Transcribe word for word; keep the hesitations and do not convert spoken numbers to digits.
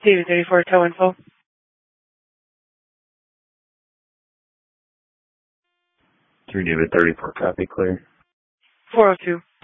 David thirty-four, tow info. three David thirty-four, copy, clear. four oh two.